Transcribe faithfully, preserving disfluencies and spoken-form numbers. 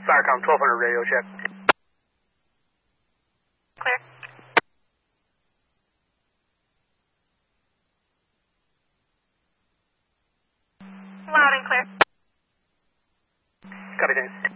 Firecom twelve hundred radio check. Clear. Loud and clear. Copy, thanks.